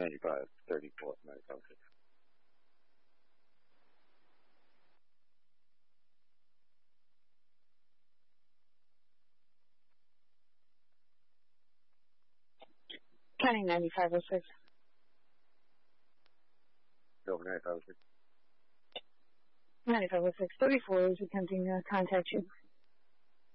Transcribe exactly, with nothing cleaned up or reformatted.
ninety-five, thirty-four, ninety-five, six. County ninety-five oh six. Over ninety-five, six. ninety-five oh six. thirty-four is attempting to contact you.